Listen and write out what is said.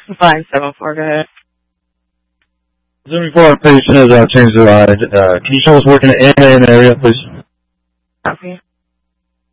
574, go ahead. 74 patient has changed their mind. Can you show us working at AMA in the area, please? Copy.